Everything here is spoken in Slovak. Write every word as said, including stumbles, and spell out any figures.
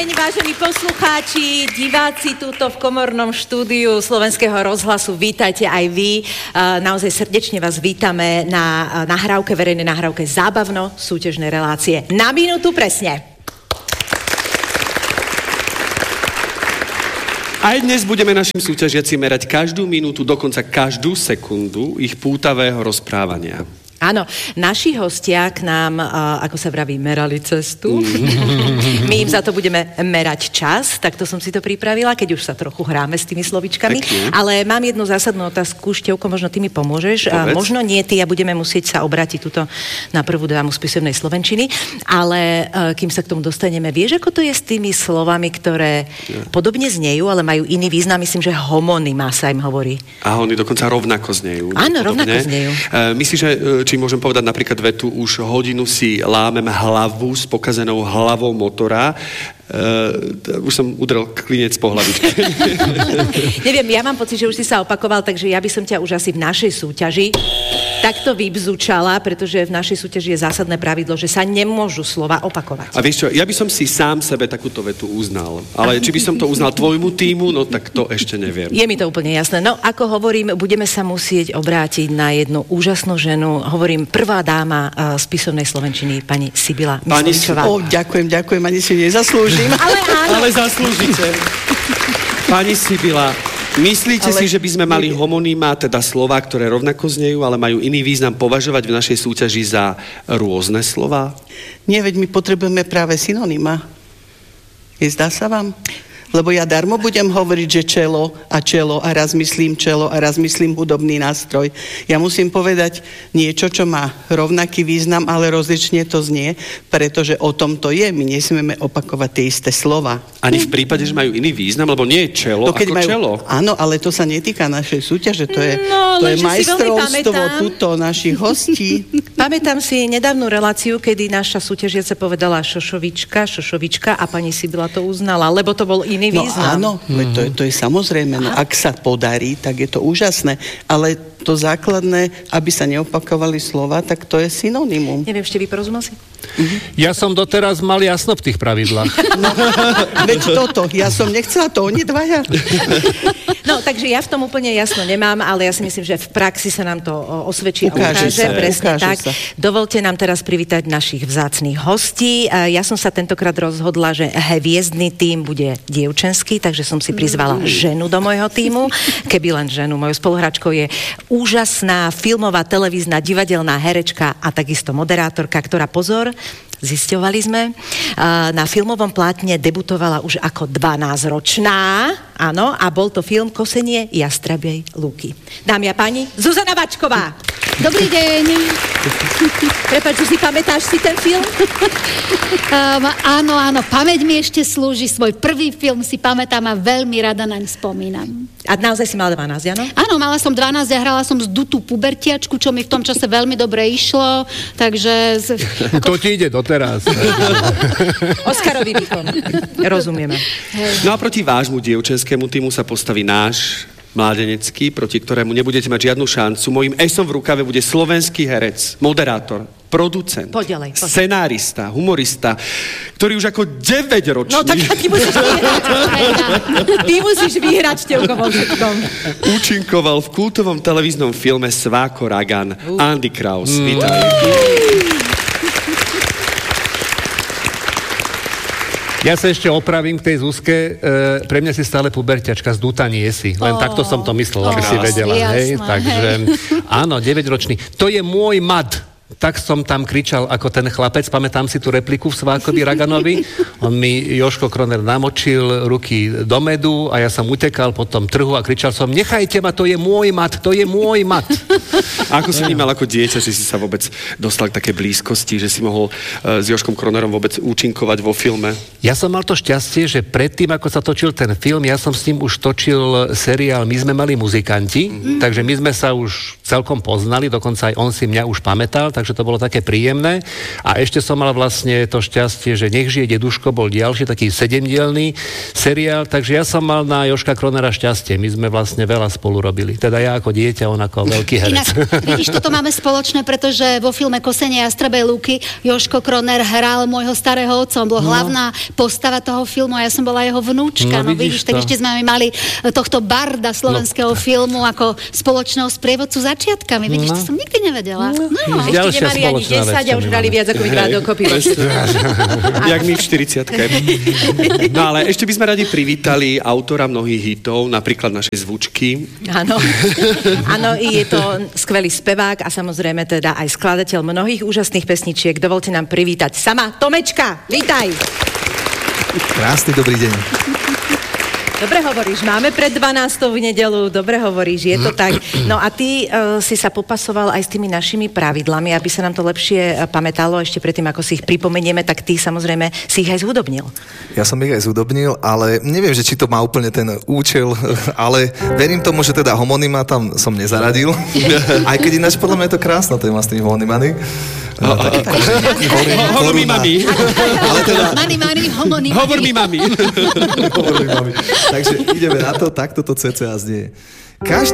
deň, vážení poslucháči, diváci túto v komornom štúdiu Slovenského rozhlasu. Vítajte aj vy. Naozaj srdečne vás vítame na nahrávke, verejnej nahrávke zábavno-súťažnej relácie. Na minútu presne. Aj dnes budeme našim súťažiacim merať každú minútu, dokonca každú sekundu ich pútavého rozprávania. Áno, naši hostia k nám, ako sa vraví, merali cestu. My im za to budeme merať čas, tak to som si to pripravila, keď už sa trochu hráme s tými slovičkami. Pekne. Ale mám jednu zásadnú otázku, Števko, možno ty mi pomôžeš. Povedz. Možno nie ty, a budeme musieť sa obrátiť tuto na prvú dámu spisovnej slovenčiny, ale kým sa k tomu dostaneme, vieš, ako to je s tými slovami, ktoré ja. podobne znejú, ale majú iný význam? Myslím, že homonymá sa im hovorí. A oni dokonca rovnako znejú. Áno, rovnako znejú. Uh, myslíš, že či môžem povedať napríklad vetu, už hodinu si lámem hlavu s pokazenou hlavou motora. Uh, už som udrel klinec po hlavičke. Neviem, ja mám pocit, že už si sa opakoval, takže ja by som ťa už asi v našej súťaži takto vybzúčala, pretože v našej súťaži je zásadné pravidlo, že sa nemôžu slova opakovať. A vieš čo, ja by som si sám sebe takúto vetu uznal. Ale či by som to uznal tvojmu tímu, no tak to ešte neviem. Je mi to úplne jasné. No, ako hovorím, budeme sa musieť obrátiť na jednu úžasnú ženu. Hovorím, prvá dáma uh, spisovnej slovenčiny, pani Sibila Mysličová. O, ďakujem, ďakujem, ani si nezaslúžim. Ale áno. Ale zaslúžite. Pani Sibila, myslíte ale... si, že by sme mali homonymá, teda slova, ktoré rovnako znejú, ale majú iný význam, považovať v našej súťaži za rôzne slova? Nie, veď my potrebujeme práve synonyma. Zdá sa vám? Lebo ja darmo budem hovoriť, že čelo a čelo a raz myslím čelo a raz myslím hudobný nástroj. Ja musím povedať niečo, čo má rovnaký význam, ale rozlične to znie, pretože o tom to je. My nesmieme opakovať tie isté slova. Ani v prípade, že majú iný význam, lebo nie je čelo to, ako majú, čelo. Áno, ale to sa netýka našej súťaže. To je, no, to je majstrovstvo tuto našich hostí. Pamätám si nedávnu reláciu, kedy naša súťažiaca povedala šošovička, šošovička a pani Sibila to uznala, lebo to bol iný No význam. áno, mm-hmm. to, je, to je samozrejme, no ak sa podarí, tak je to úžasné, ale to základné, aby sa neopakovali slova, tak to je synonymum. Neviem, ešte vy porozumel si? Mm-hmm. Ja som doteraz mal jasno v tých pravidlách. No, veď toto, ja som nechcela to, oni dvaja. No, takže ja v tom úplne jasno nemám, ale ja si myslím, že v praxi sa nám to osvedčí ukáže a ukáže, sa, presne ukáže tak. Sa. Dovolte nám teraz privítať našich vzácnych hostí. Ja som sa tentokrát rozhodla, že hviezdny tím bude dievčenský, takže som si prizvala mm. ženu do môjho tímu. Keby len ženu. Mojou spoluhráčkou je úžasná filmová, televízna, divadelná herečka a takisto moderátorka, ktorá, pozor, zisťovali sme, na filmovom plátne debutovala už ako dvanásťročná, áno, a bol to film Kosenie jastrabej lúky. Dámy a páni, Zuzana Vačková. Dobrý deň. Prepáč, si pamätáš si ten film? Um, áno, áno, pamäť mi ešte slúži. Svoj prvý film si pamätám a veľmi rada naň spomínam. A naozaj si mala dvanásť, áno? Áno, mala som dvanásť a hrala som zdutú pubertiačku, čo mi v tom čase veľmi dobre išlo, takže... Ako... To ti ide doteraz. Oscarový výkon. Rozumieme. Hej. No a proti vášmu dievčenskému týmu sa postaví náš mládenecký, proti ktorému nebudete mať žiadnu šancu. Mojím esom v rukave bude slovenský herec, moderátor, producent, poďalej, poďalej. scenárista, humorista, ktorý už ako deväťročný... No tak ty musíš vyhrať. Ty musíš vyhrať, Števko, vo všetkom. Účinkoval v kultovom televíznom filme Sváko Ragan. Uh. Andy Kraus. Mm. Vítaj. Ja sa ešte opravím k tej Zuzke. E, pre mňa si stále puberťačka, zdúta nie si. Len oh, takto som to myslel, aby oh, si vedela. Jasné, hej? Takže áno, deväťročný. To je môj mad. Tak som tam kričal ako ten chlapec, pamätám si tú repliku v Svákovi Raganovi. On mi, Jožko Kroner, namočil ruky do medu a ja som utekal po tom trhu a kričal som, nechajte ma, to je môj mat, to je môj mat. A ako si vnímal ako dieťa, že si sa vôbec dostal k takej blízkosti, že si mohol uh, s Jožkom Kronerom vôbec účinkovať vo filme? Ja som mal to šťastie, že predtým, ako sa točil ten film, ja som s ním už točil seriál My sme mali muzikanti, mm-hmm. takže my sme sa už celkom poznali, dokonca aj on si mňa už pamätal, takže to bolo také príjemné. A ešte som mal vlastne to šťastie, že Nech žije deduško bol ďalší taký sedemdielny seriál, takže ja som mal na Jožka Kronera šťastie. My sme vlastne veľa spolu robili. Teda ja ako dieťa, on ako veľký herec. Inak, vidíš, toto máme spoločné, pretože vo filme Kosenie jastrabej lúky Jožko Kroner hral môjho starého otca. On bol no. hlavná postava toho filmu a ja som bola jeho vnúčka. No, no vidíš, tak ešte sme mali tohto barda slovenského no. filmu ako spoločného sprievodcu začiatkami. Vidíš, no. to som nikdy nevedela. No. No. Ešte nemali ani desať a už dali viac ako my dva dokopy. Jak my v štyridsiatke. No ale ešte by sme radi privítali autora mnohých hitov, napríklad našej zvučky. Áno. Áno, je to skvelý spevák a samozrejme teda aj skladateľ mnohých úžasných pesničiek. Dovolte nám privítať sama Tomečka. Vítaj. Krásny dobrý deň. Dobre hovoríš, máme pred dvanástou v nedelu, dobre hovoríš, je to tak. No a ty uh, si sa popasoval aj s tými našimi pravidlami, aby sa nám to lepšie uh, pamätalo ešte predtým, ako si ich pripomenieme, tak ty samozrejme si ich aj zhudobnil. Ja som ich aj zhudobnil, ale neviem, že či to má úplne ten účel, ale verím tomu, že teda homonyma tam som nezaradil. Aj keď ináč podľa mňa je to krásna téma s tými homonymami. No, Hovor mi mami. Mani, mani, homony. Hovor mi mami. Takže ideme na to, takto to cca znie. Každý